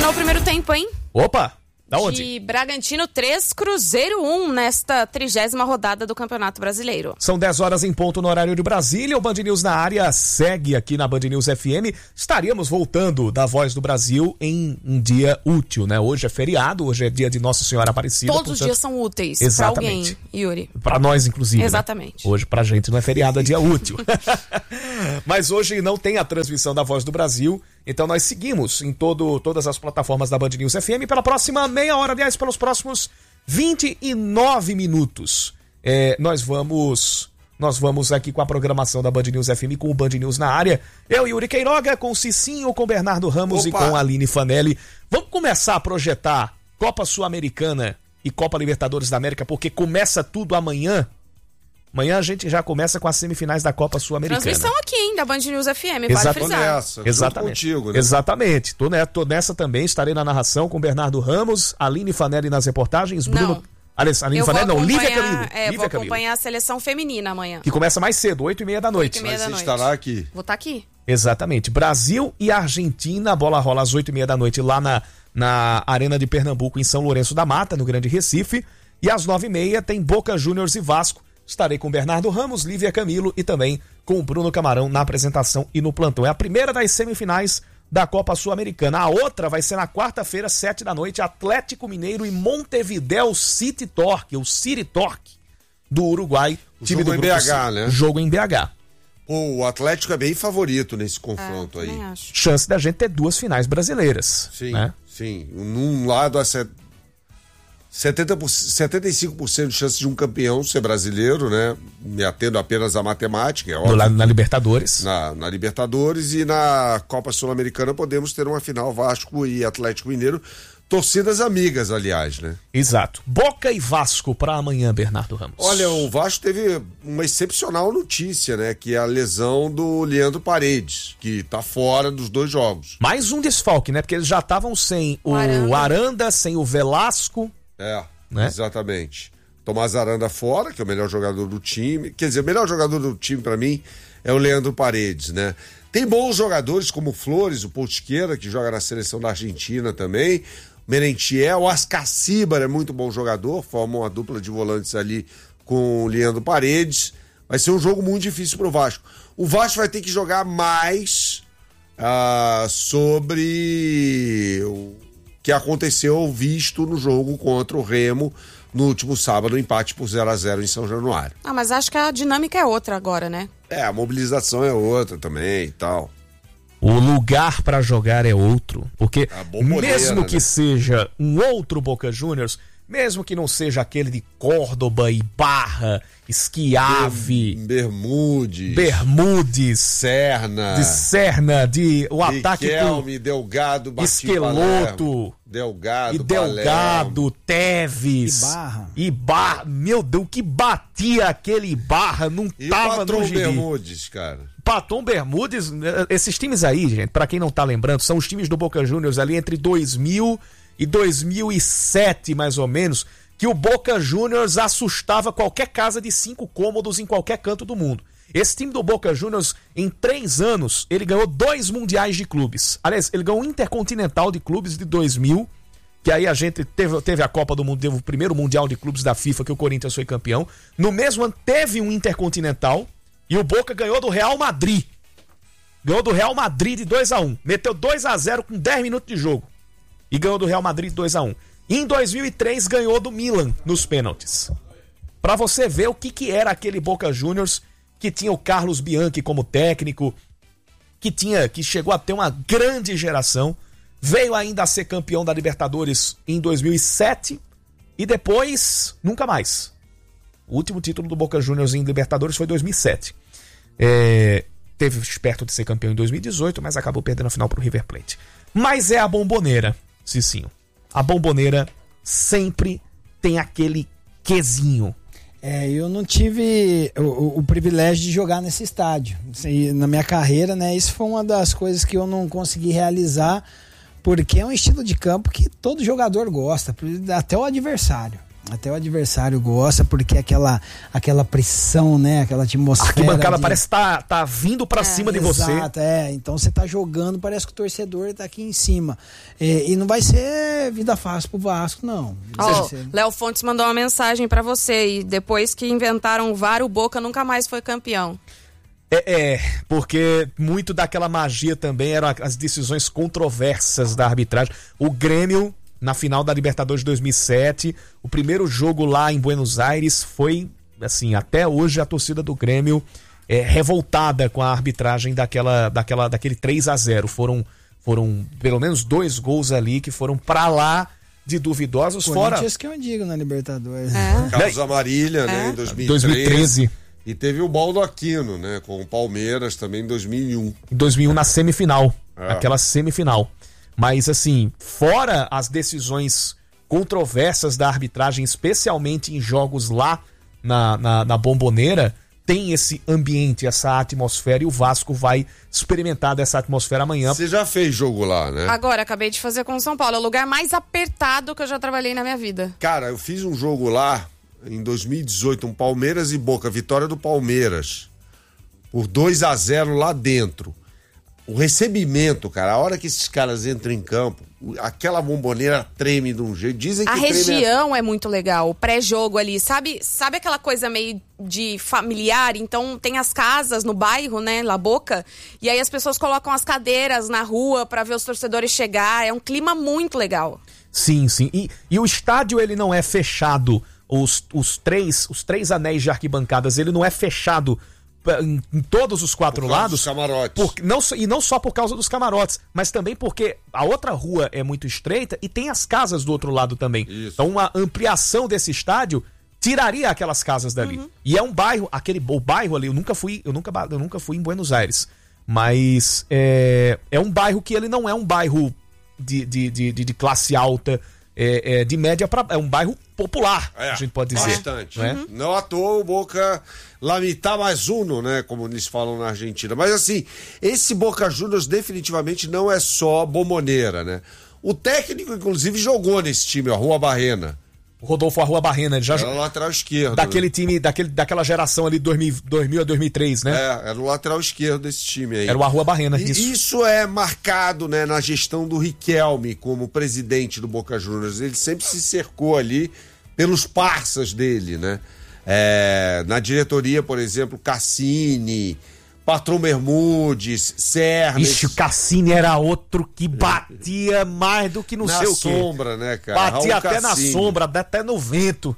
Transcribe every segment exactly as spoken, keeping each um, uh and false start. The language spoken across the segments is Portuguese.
Terminou o primeiro tempo, hein? Opa! Da onde? De Bragantino três, Cruzeiro um, nesta trigésima rodada do Campeonato Brasileiro. São dez horas em ponto no horário de Brasília. O Band News na área segue aqui na Band News F M. Estaríamos voltando da Voz do Brasil em um dia útil, né? Hoje é feriado, hoje é dia de Nossa Senhora Aparecida. Todos portanto... os dias são úteis para alguém, Yuri. Para nós, inclusive. Exatamente. Né? Hoje pra gente não é feriado, é dia útil. Mas hoje não tem a transmissão da Voz do Brasil. Então nós seguimos em todo, todas as plataformas da Band News F M pela próxima meia hora, aliás, pelos próximos vinte e nove minutos. É, nós vamos nós vamos aqui com a programação da Band News F M, com o Band News na área. Eu, Yuri Queiroga, com o Cicinho, com o Bernardo Ramos Opa. E com a Aline Fanelli. Vamos começar a projetar Copa Sul-Americana e Copa Libertadores da América, porque começa tudo amanhã. Amanhã a gente já começa com as semifinais da Copa Sul-Americana. Transmissão aqui, hein, da Band News F M, vale Exato. frisar. Nessa, Exatamente. Contigo, né? Exatamente. Tô, né, tô nessa também, estarei na narração com Bernardo Ramos, Aline Fanelli nas reportagens, Bruno... Não. Aline Fanelli, não, Lívia Camilo. É, Lívia vou Camilo. acompanhar a seleção feminina amanhã. Que começa mais cedo, oito e meia da noite. oito e meia da noite. Você estará aqui. Vou estar aqui. Exatamente. Brasil e Argentina, a bola rola às oito e meia da noite lá na, na Arena de Pernambuco, em São Lourenço da Mata, no Grande Recife. E às nove e meia tem Boca Juniors e Vasco. Estarei com Bernardo Ramos, Lívia Camilo e também com o Bruno Camarão na apresentação e no plantão. É a primeira das semifinais da Copa Sul-Americana. A outra vai ser na quarta-feira, sete da noite, Atlético Mineiro e Montevideo City Torque, o City Torque do Uruguai. O time jogo do em B H, né? Jogo em B H. Pô, o Atlético é bem favorito nesse confronto é, aí. Acho. Chance da gente ter duas finais brasileiras. Sim, né? sim. Num lado, a setenta por cento, setenta e cinco por cento de chance de um campeão ser brasileiro, né? Me atendo apenas à matemática, é óbvio. Na, na Libertadores. Na, na Libertadores e na Copa Sul-Americana podemos ter uma final Vasco e Atlético Mineiro. Torcidas amigas, aliás, né? Exato. Boca e Vasco para amanhã, Bernardo Ramos. Olha, o Vasco teve uma excepcional notícia, né? Que é a lesão do Leandro Paredes, que tá fora dos dois jogos. Mais um desfalque, né? Porque eles já estavam sem o, o Aranda. Aranda, sem o Velasco. É, né? Exatamente. Tomás Aranda fora, que é o melhor jogador do time. Quer dizer, o melhor jogador do time para mim é o Leandro Paredes, né? Tem bons jogadores como o Flores, o Pontiqueira, que joga na seleção da Argentina também. O Merentiel, o Ascacibar é muito bom jogador, forma uma dupla de volantes ali com o Leandro Paredes. Vai ser um jogo muito difícil pro Vasco. O Vasco vai ter que jogar mais ah, sobre o que aconteceu visto no jogo contra o Remo no último sábado, um empate por zero a zero em São Januário. Ah, mas acho que a dinâmica é outra agora, né? É, a mobilização é outra também e tal. O lugar para jogar é outro, porque mesmo que né? seja um outro Boca Juniors, mesmo que não seja aquele de Córdoba e Barra, Schiavi, Bermudes, Bermudes, Serna, de Serna, de o Riquelme, ataque do Delgado, Esqueloto, Delgado, e Delgado, Palermo, Teves, Ibarra. Ibarra, meu Deus, que batia aquele Ibarra, não e tava no gibi. Bermudes, cara. Paton Bermudes, esses times aí, gente, pra quem não tá lembrando, são os times do Boca Juniors ali entre dois mil e dois mil e sete, mais ou menos, que o Boca Juniors assustava qualquer casa de cinco cômodos em qualquer canto do mundo. Esse time do Boca Juniors, em três anos, ele ganhou dois mundiais de clubes. Aliás, ele ganhou um Intercontinental de Clubes de dois mil, que aí a gente teve, teve a Copa do Mundo, teve o primeiro Mundial de Clubes da FIFA, que o Corinthians foi campeão. No mesmo ano, teve um Intercontinental, e o Boca ganhou do Real Madrid. Ganhou do Real Madrid de dois a um. Meteu dois a zero com dez minutos de jogo. E ganhou do Real Madrid de dois a um. E em dois mil e três ganhou do Milan nos pênaltis. Pra você ver o que, que era aquele Boca Juniors, que tinha o Carlos Bianchi como técnico, que tinha, que chegou a ter uma grande geração, veio ainda a ser campeão da Libertadores em dois mil e sete e depois nunca mais. O último título do Boca Juniors em Libertadores foi em dois mil e sete. É, teve perto de ser campeão em dois mil e dezoito, mas acabou perdendo a final pro River Plate. Mas é a Bomboneira, Cicinho. A Bomboneira sempre tem aquele quesinho. É, eu não tive o, o, o privilégio de jogar nesse estádio. Assim, na minha carreira, né, isso foi uma das coisas que eu não consegui realizar, porque é um estilo de campo que todo jogador gosta, até o adversário. até o adversário gosta, porque aquela, aquela pressão, né? Aquela atmosfera. A arquibancada de... parece que tá, tá vindo pra é, cima de Exato, você. Exato, é. Então você tá jogando, parece que o torcedor tá aqui em cima. E, e não vai ser vida fácil pro Vasco, não. Ó, Ser... Léo Fontes mandou uma mensagem pra você, e depois que inventaram o V A R, o Boca nunca mais foi campeão. É, é, porque muito daquela magia também eram as decisões controversas da arbitragem. O Grêmio, na final da Libertadores de dois mil e sete, o primeiro jogo lá em Buenos Aires foi, assim, até hoje a torcida do Grêmio é revoltada com a arbitragem daquela, daquela, daquele três a zero. Foram, foram pelo menos dois gols ali que foram pra lá de duvidosos. Corinthians Fora que eu digo na Libertadores. É. Carlos Amarília, É. né, em dois mil e treze. dois mil e treze. E teve o Baldo Aquino, né, com o Palmeiras também em dois mil e um. Em dois mil e um na semifinal, É. aquela semifinal. Mas assim, fora as decisões controversas da arbitragem, especialmente em jogos lá na, na, na Bombonera, tem esse ambiente, essa atmosfera, e o Vasco vai experimentar dessa atmosfera amanhã. Você já fez jogo lá, né? Agora, acabei de fazer com o São Paulo. É o lugar mais apertado que eu já trabalhei na minha vida. Cara, eu fiz um jogo lá em dois mil e dezoito, um Palmeiras e Boca, vitória do Palmeiras, por dois a zero lá dentro. O recebimento, cara, a hora que esses caras entram em campo, aquela bomboneira treme de um jeito. Dizem que A treme região é muito legal, o pré-jogo ali, sabe, sabe aquela coisa meio de familiar? Então tem as casas no bairro, né, La Boca, e aí as pessoas colocam as cadeiras na rua pra ver os torcedores chegar, é um clima muito legal. Sim, sim. E, e o estádio, ele não é fechado, os, os, três, os três anéis de arquibancadas, ele não é fechado Em, em todos os quatro Por causa lados. dos camarotes. Por, não, e não só por causa dos camarotes, mas também porque a outra rua é muito estreita e tem as casas do outro lado também. Isso. Então uma ampliação desse estádio tiraria aquelas casas dali. Uhum. E é um bairro, aquele o bairro ali, eu nunca fui, eu nunca, eu nunca fui em Buenos Aires, mas é, é um bairro que ele não é um bairro de, de, de, de classe alta, é, é de média para, é um bairro popular, É, a gente pode dizer. bastante. Não é? Uhum. Não à toa o Boca la mitad mais uno, né? Como eles falam na Argentina. Mas assim, esse Boca Juniors definitivamente não é só bomboneira, né? O técnico, inclusive, jogou nesse time, a Rua Barrena. O Rodolfo Arrua Barrena, ele já Era o lateral esquerdo. daquele né? time, daquele, daquela geração ali, dois mil, dois mil a dois mil e três, né? É, era o lateral esquerdo desse time aí. Era o Arrua Barrena, E isso. isso é marcado, né, na gestão do Riquelme como presidente do Boca Juniors. Ele sempre se cercou ali pelos parças dele, né? É, na diretoria, por exemplo, Cassini, Patrão Bermudes, Sernes. Ixi, o Cassini era outro que batia mais do que não na sei o quê. sombra, né, cara? Batia Raul até Cassini. na sombra, até no vento.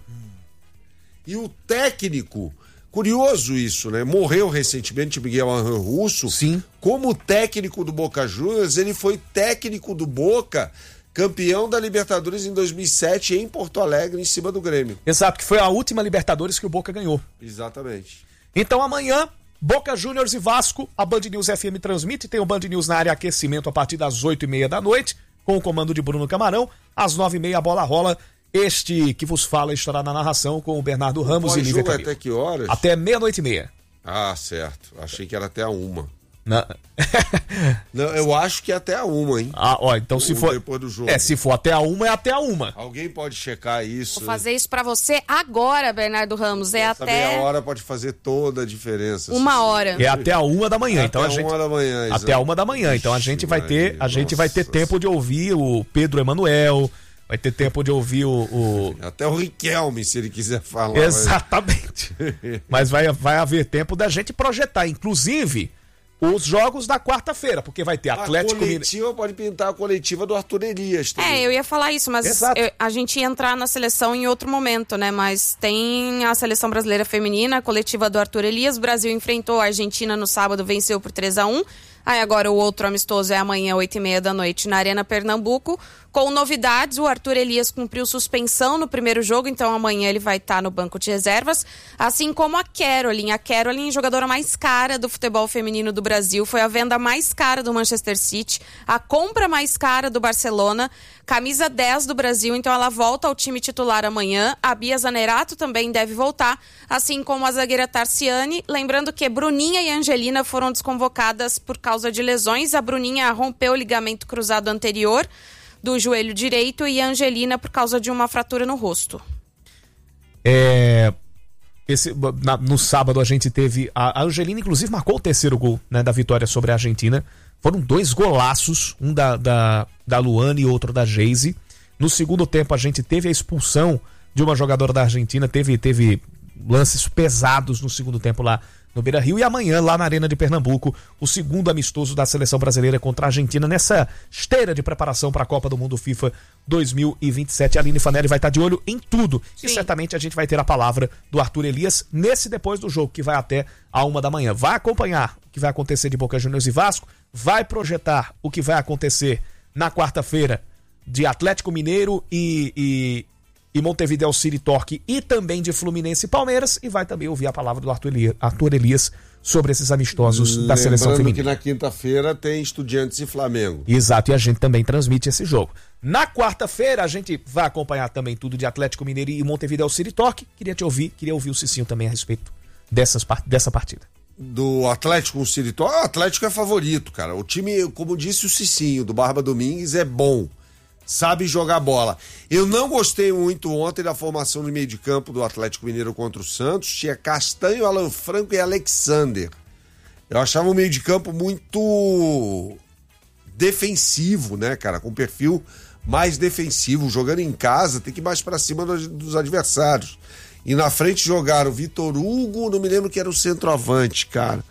E o técnico, curioso isso, né? Morreu recentemente Miguel Ángel Russo. Sim. Como técnico do Boca Juniors, ele foi técnico do Boca, campeão da Libertadores em dois mil e sete em Porto Alegre, em cima do Grêmio. Exato, que foi a última Libertadores que o Boca ganhou. Exatamente. Então amanhã, Boca Juniors e Vasco, a Band News F M transmite, tem o Band News na área aquecimento a partir das oito e meia da noite, com o comando de Bruno Camarão. Às nove e meia a bola rola. Este que vos fala estará na narração com o Bernardo Ramos e Lívia Pós-jogo é Camilo. até que horas? Até meia-noite e meia. Ah, certo. Achei que era até a uma. Na... Não, eu acho que é até a uma, hein? ah, ó, então se Ou for... depois do jogo. É, se for até a uma, é até a uma. Alguém pode checar isso. Vou fazer isso pra você agora, Bernardo Ramos. É Essa meia até hora pode fazer toda a diferença. uma hora. É até a uma da manhã. É então até a gente... uma da manhã, exato. Até a uma da manhã. Então a Ixi, gente vai ter, a Maria, gente vai ter nossa. tempo de ouvir o Pedro Emanuel, vai ter tempo de ouvir o... o... Até o Riquelme, se ele quiser falar. Exatamente. Mas vai, vai haver tempo da gente projetar, inclusive, os jogos da quarta-feira, porque vai ter A Atlético Mineiro. coletiva pode pintar a coletiva do Arthur Elias também. É, eu ia falar isso, mas Exato. eu- a gente ia entrar na seleção em outro momento, né? Mas tem a seleção brasileira feminina, a coletiva do Arthur Elias. O Brasil enfrentou a Argentina no sábado, venceu por três a um. Aí agora o outro amistoso é amanhã, oito e meia da noite, na Arena Pernambuco. Com novidades, o Arthur Elias cumpriu suspensão no primeiro jogo, então amanhã ele vai estar no banco de reservas. Assim como a Caroline. A Caroline, jogadora mais cara do futebol feminino do Brasil, foi a venda mais cara do Manchester City, a compra mais cara do Barcelona, camisa dez do Brasil, então ela volta ao time titular amanhã. A Bia Zanerato também deve voltar, assim como a zagueira Tarciane. Lembrando que Bruninha e Angelina foram desconvocadas por causa de lesões. A Bruninha rompeu o ligamento cruzado anterior do joelho direito e a Angelina por causa de uma fratura no rosto. É, esse, na, no sábado a gente teve... A, a Angelina, inclusive, marcou o terceiro gol, né, da vitória sobre a Argentina. Foram dois golaços, um da, da, da Luana e outro da Geise. No segundo tempo a gente teve a expulsão de uma jogadora da Argentina, teve, teve lances pesados no segundo tempo lá no Beira-Rio. E amanhã, lá na Arena de Pernambuco, o segundo amistoso da seleção brasileira contra a Argentina, nessa esteira de preparação para a Copa do Mundo FIFA dois mil e vinte e sete. A Aline Fanelli vai estar de olho em tudo. Sim. E certamente a gente vai ter a palavra do Arthur Elias nesse depois do jogo, que vai até a uma da manhã. Vai acompanhar o que vai acontecer de Boca Juniors e Vasco, vai projetar o que vai acontecer na quarta-feira de Atlético Mineiro e, e, e Montevideo City Torque, e também de Fluminense e Palmeiras, e vai também ouvir a palavra do Arthur Elias, Arthur Elias sobre esses amistosos da seleção feminina. Que na quinta-feira tem Estudiantes e Flamengo. Exato, e a gente também transmite esse jogo. Na quarta-feira a gente vai acompanhar também tudo de Atlético Mineiro e Montevideo City Torque. Queria te ouvir, queria ouvir o Cicinho também a respeito dessas, dessa partida. Do Atlético com o City Torque, o Atlético é favorito, cara. O time, como disse o Cicinho, do Barba Domingues, é bom. Sabe jogar bola. Eu não gostei muito ontem da formação no meio de campo do Atlético Mineiro contra o Santos. Tinha Castanho, Alan Franco e Alexander. Eu achava o meio de campo muito defensivo, né, cara? Com perfil mais defensivo. Jogando em casa, tem que ir mais pra cima dos adversários. E na frente jogaram o Vitor Hugo, não me lembro que era o centroavante, cara.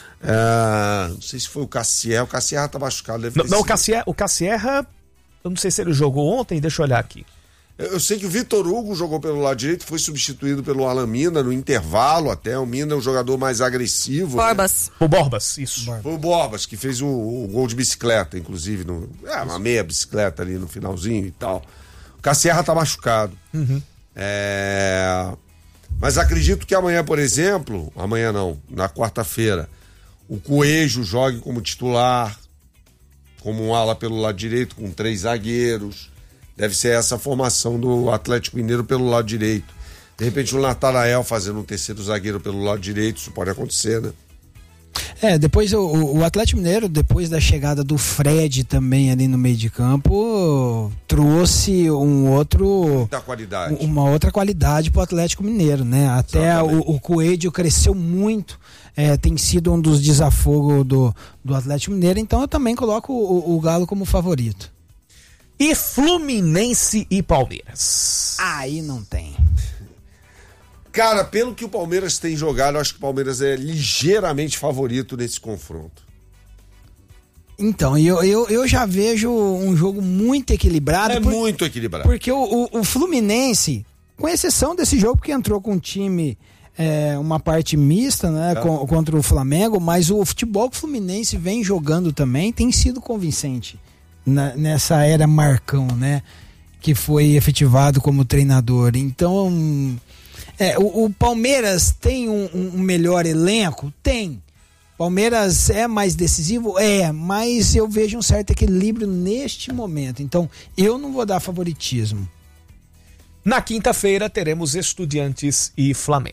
É, não sei se foi o Cassierra. O Cassierra tá machucado. Deve não, ter não sido. o Cassierra... O Cassierra... Eu não sei se ele jogou ontem, deixa eu olhar aqui. Eu sei que o Vitor Hugo jogou pelo lado direito, foi substituído pelo Alan Mina no intervalo até. O Mina é um jogador mais agressivo. Borbas. Né? O Borbas, isso. Borbas. Foi o Borbas, que fez o, o gol de bicicleta, inclusive. No, é, uma meia bicicleta ali no finalzinho e tal. O Cassierra tá machucado. Uhum. É... Mas acredito que amanhã, por exemplo, amanhã não, na quarta-feira, o Coelho jogue como titular, como um ala pelo lado direito, com três zagueiros. Deve ser essa a formação do Atlético Mineiro pelo lado direito. De repente o Natanael fazendo um terceiro zagueiro pelo lado direito, isso pode acontecer, né? É, depois o, o Atlético Mineiro, depois da chegada do Fred também ali no meio de campo, trouxe um outro... Da qualidade. Uma outra qualidade pro Atlético Mineiro, né? Até o, o Coelho cresceu muito, é, tem sido um dos desafogos do, do Atlético Mineiro, então eu também coloco o, o Galo como favorito. E Fluminense e Palmeiras? Aí não tem. Cara, pelo que o Palmeiras tem jogado, eu acho que o Palmeiras é ligeiramente favorito nesse confronto. Então, eu, eu, eu já vejo um jogo muito equilibrado. É por, muito equilibrado. Porque o, o, o Fluminense, com exceção desse jogo, porque entrou com um time, é, uma parte mista, né, é. com, contra o Flamengo, mas o futebol que o Fluminense vem jogando também tem sido convincente na, nessa era Marcão, né, que foi efetivado como treinador. Então... É, o, o Palmeiras tem um, um melhor elenco? Tem. Palmeiras é mais decisivo? É, mas eu vejo um certo equilíbrio neste momento. Então, eu não vou dar favoritismo. Na quinta-feira teremos Estudiantes e Flamengo.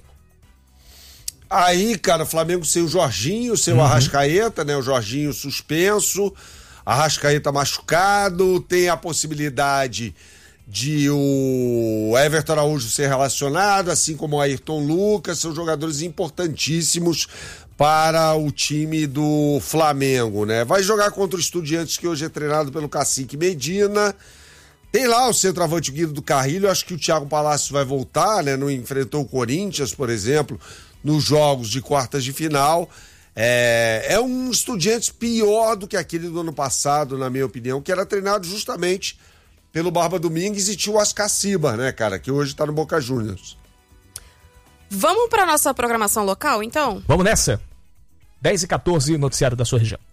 Aí, cara, Flamengo sem o Jorginho, sem uhum. o Arrascaeta, né? O Jorginho suspenso, Arrascaeta machucado, tem a possibilidade de o Everton Araújo ser relacionado, assim como o Ayrton Lucas, são jogadores importantíssimos para o time do Flamengo, né? Vai jogar contra o Estudiantes, que hoje é treinado pelo Cacique Medina. Tem lá o centroavante Guido do Carrilho, acho que o Thiago Palácio vai voltar, né? Não enfrentou o Corinthians, por exemplo, nos jogos de quartas de final. É, é um Estudiantes pior do que aquele do ano passado, na minha opinião, que era treinado justamente pelo Barba Domingues e tinha o Ascaciba, né, cara, que hoje tá no Boca Juniors. Vamos para nossa programação local, então? Vamos nessa. dez e quatorze, noticiário da sua região.